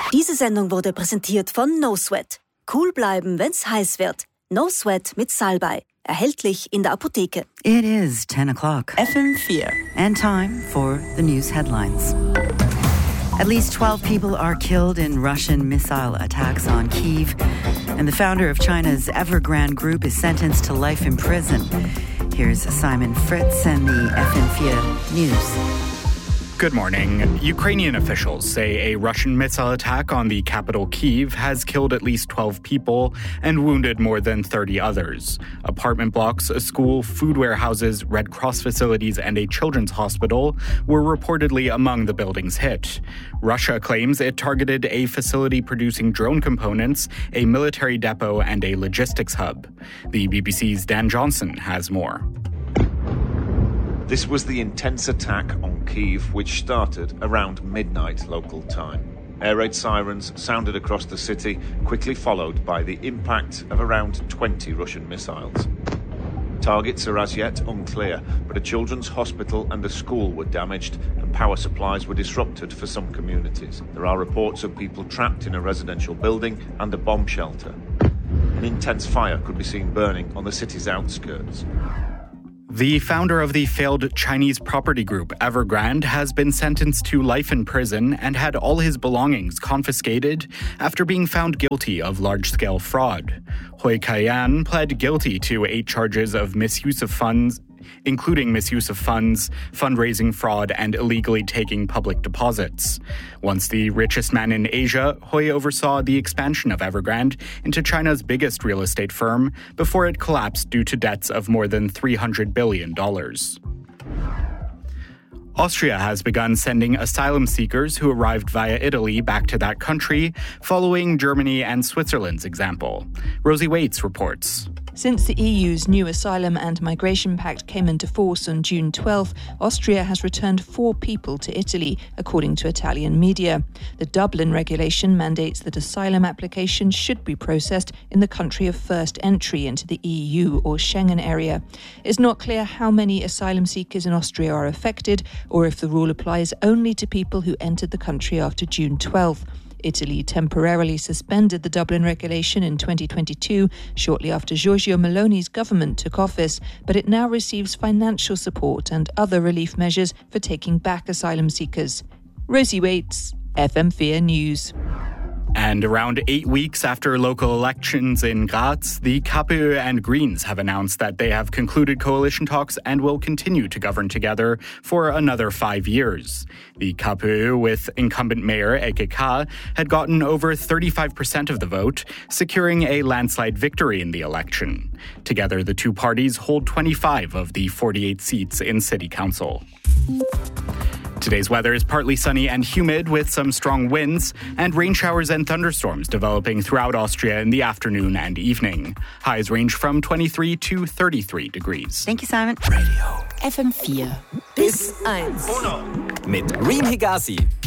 Diese Sendung wurde präsentiert von No Sweat. Cool bleiben, wenn's heiß wird. No Sweat mit Salbei. Erhältlich in der Apotheke. It is 10 o'clock. FM4. And time for the news headlines. At least 12 people are killed in Russian missile attacks on Kyiv. And the founder of China's Evergrande Group is sentenced to life in prison. Here's Simon Fritz and the FM4 News. Good morning. Ukrainian officials say a Russian missile attack on the capital Kyiv has killed at least 12 people and wounded more than 30 others. Apartment blocks, a school, food warehouses, Red Cross facilities, and a children's hospital were reportedly among the buildings hit. Russia claims it targeted a facility producing drone components, a military depot, and a logistics hub. The BBC's Dan Johnson has more. This was the intense attack on Kyiv, which started around midnight local time. Air raid sirens sounded across the city, quickly followed by the impact of around 20 Russian missiles. Targets are as yet unclear, but a children's hospital and a school were damaged and power supplies were disrupted for some communities. There are reports of people trapped in a residential building and a bomb shelter. An intense fire could be seen burning on the city's outskirts. The founder of the failed Chinese property group Evergrande has been sentenced to life in prison and had all his belongings confiscated after being found guilty of large-scale fraud. Hui Kaiyan pled guilty to 8 charges of misuse of funds, including misuse of funds, fundraising fraud, and illegally taking public deposits. Once the richest man in Asia, Hui oversaw the expansion of Evergrande into China's biggest real estate firm before it collapsed due to debts of more than $300 billion. Austria has begun sending asylum seekers who arrived via Italy back to that country, following Germany and Switzerland's example. Rosie Waits reports. Since the EU's new Asylum and Migration Pact came into force on June 12th, Austria has returned 4 people to Italy, according to Italian media. The Dublin regulation mandates that asylum applications should be processed in the country of first entry into the EU or Schengen area. It's not clear how many asylum seekers in Austria are affected, or if the rule applies only to people who entered the country after June 12th. Italy temporarily suspended the Dublin regulation in 2022, shortly after Giorgia Meloni's government took office, but it now receives financial support and other relief measures for taking back asylum seekers. Rosie Waits, FM4 News. And around 8 weeks after local elections in Graz, the KPÖ and Greens have announced that they have concluded coalition talks and will continue to govern together for another 5 years. The KPÖ, with incumbent mayor Elke K., had gotten over 35% of the vote, securing a landslide victory in the election. Together, the two parties hold 25 of the 48 seats in city council. Today's weather is partly sunny and humid with some strong winds and rain showers and thunderstorms developing throughout Austria in the afternoon and evening. Highs range from 23 to 33 degrees. Thank you, Simon. Radio FM4 bis 1 mit Reem Higazi.